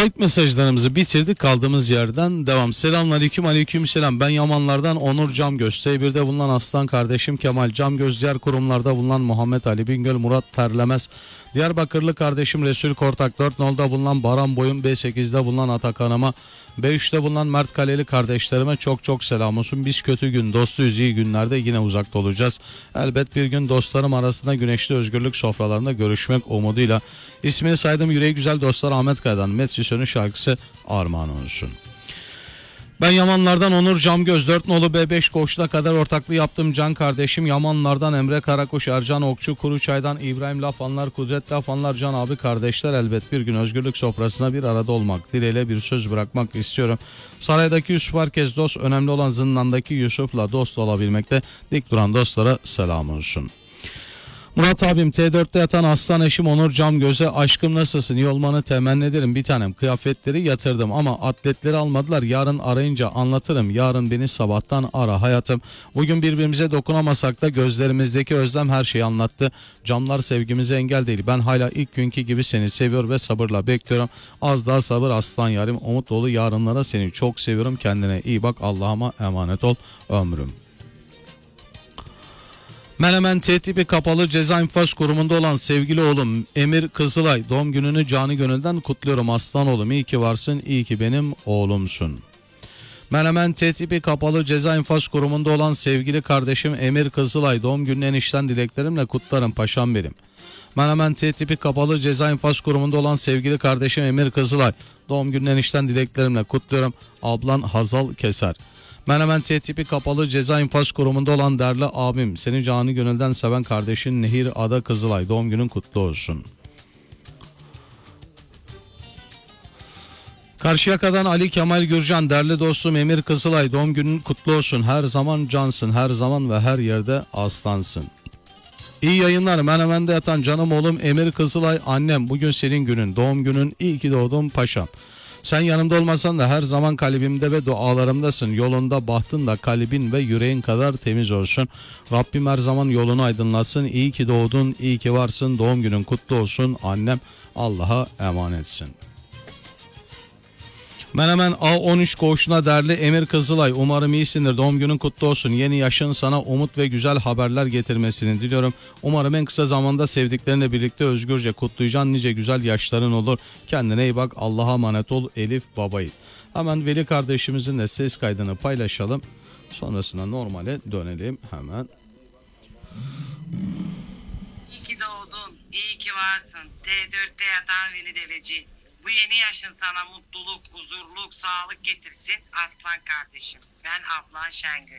Kayıt mesajlarımızı bitirdik, kaldığımız yerden devam. Selamünaleyküm, aleykümselam. Ben Yamanlardan Onur Camgöz. S1'de bulunan Aslan kardeşim Kemal Camgöz. Diğer kurumlarda bulunan Muhammed Ali Bingöl, Murat Terlemez. Diyarbakırlı kardeşim Resul Kortak. 4 nolda bulunan Baran Boyun. B8'de bulunan Atakan'ıma. B3'te bulunan Mert Kaleli kardeşlerime çok selam olsun. Biz kötü gün dostuyuz, iyi günlerde yine uzakta olacağız. Elbet bir gün dostlarım arasında güneşli özgürlük sofralarında görüşmek umuduyla. İsmini saydım yüreği güzel dostlar Ahmet Kaya'dan Metsisön'ün şarkısı armağan olsun. Ben Yamanlardan Onur Camgöz. 4 nolu B5 koğuşuna kadar ortaklığı yaptığım can kardeşim Yamanlardan Emre Karakuş, Ercan Okçu, Kuruçay'dan İbrahim Lafanlar, Kudret Lafanlar, Can abi kardeşler, elbet bir gün özgürlük sofrasına bir arada olmak dileğiyle bir söz bırakmak istiyorum. Saraydaki Yusuf herkes dost, önemli olan zindandaki Yusuf'la dost olabilmekte. Dik duran dostlara selam olsun. Murat abim, T4'te yatan aslan eşim Onur Camgöz'e aşkım nasılsın, iyi olmanı temenni ederim bir tanem, kıyafetleri yatırdım ama atletleri almadılar, yarın arayınca anlatırım, yarın beni sabahtan ara hayatım. Bugün birbirimize dokunamasak da gözlerimizdeki özlem her şeyi anlattı. Camlar sevgimize engel değil, ben hala ilk günkü gibi seni seviyor ve sabırla bekliyorum. Az daha sabır aslan yarim, umut dolu yarınlara, seni çok seviyorum, kendine iyi bak, Allah'ıma emanet ol ömrüm. Menemen T-tipi kapalı ceza infaz kurumunda olan sevgili oğlum Emir Kızılay, doğum gününü canı gönülden kutluyorum aslan oğlum, iyi ki varsın, iyi ki benim oğlumsun. Menemen T-tipi kapalı ceza infaz kurumunda olan sevgili kardeşim Emir Kızılay, doğum gününü enişten dileklerimle kutlarım paşam benim. Menemen T-tipi kapalı ceza infaz kurumunda olan sevgili kardeşim Emir Kızılay, doğum gününü enişten dileklerimle kutluyorum, ablan Hazal Keser. Menemen T-tipi kapalı ceza infaz kurumunda olan değerli abim, seni canı gönülden seven kardeşin Nehir Ada Kızılay, doğum günün kutlu olsun. Karşıyaka'dan Ali Kemal Gürcan, değerli dostum Emir Kızılay, doğum günün kutlu olsun. Her zaman cansın, her zaman ve her yerde aslansın. İyi yayınlar. Menemen'de yatan canım oğlum Emir Kızılay, annem bugün senin günün, doğum günün, iyi ki doğdun paşam. Sen yanımda olmasan da her zaman kalbimde ve dualarımdasın. Yolunda bahtın da kalbin ve yüreğin kadar temiz olsun. Rabbim her zaman yolunu aydınlatsın. İyi ki doğdun, iyi ki varsın. Doğum günün kutlu olsun. Annem Allah'a emanetsin. Menemen A13 koğuşuna değerli Emir Kızılay, umarım iyisindir, doğum günün kutlu olsun. Yeni yaşın sana umut ve güzel haberler getirmesini diliyorum. Umarım en kısa zamanda sevdiklerinle birlikte özgürce kutlayacağın nice güzel yaşların olur. Kendine iyi bak, Allah'a emanet ol Elif Babayit. Hemen Veli kardeşimizin de ses kaydını paylaşalım. Sonrasında normale dönelim hemen. İyi ki doğdun, iyi ki varsın. T4'te yatan Veli Deveci. Bu yeni yaşın sana mutluluk, huzurluk, sağlık getirsin aslan kardeşim. Ben ablan Şengül.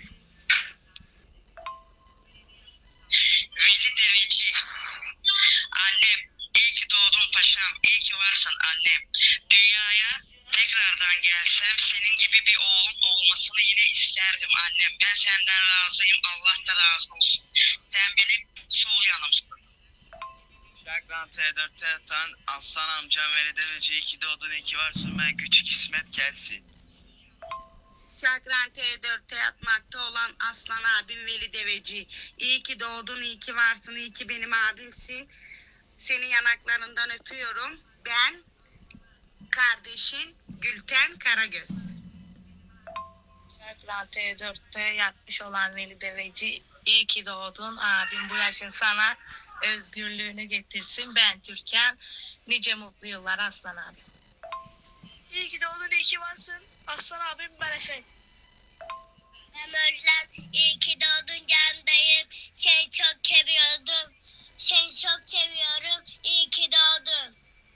Veli Deveci. Annem, iyi ki doğdun paşam, iyi ki varsın annem. Dünyaya tekrardan gelsem senin gibi bir oğlum olmasını yine isterdim annem. Ben senden razıyım, Allah da razı olsun. Sen benim sol yanımsın. Şakran T4'te yatan Aslan amcam Veli Deveci, iyi ki doğdun, iyi ki varsın, ben küçük İsmet Kelsi. Şakran T4'te yatmakta olan aslan abim Veli Deveci. İyi ki doğdun, iyi ki varsın, iyi ki benim abimsin. Senin yanaklarından öpüyorum. Ben kardeşin Gülten Karagöz. Şakran T4'te yatmış olan Veli Deveci, iyi ki doğdun abim, bu yaşın sana özgürlüğünü getirsin. Ben Türkan, nice mutlu yıllar aslan abim. İyi ki doğdun, iyi ki varsın. Aslan abim ben Efe. Ben Özlem, iyi ki doğdun candayım. Seni çok seviyordum. Seni çok seviyorum. İyi ki doğdun.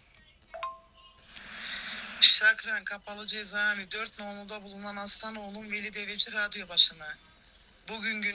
Şakran kapalı cezaevi 4 noluda bulunan aslan oğlum Veli Deveci radyo başına. Bugün gün